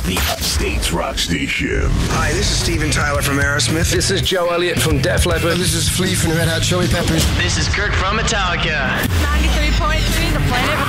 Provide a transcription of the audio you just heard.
the Upstate's rock station. Hi, this is Steven Tyler from Aerosmith. This is Joe Elliott from Def Leppard. This is Flea from the Red Hot Chili Peppers. This is Kirk from Metallica. 93.3 The Planet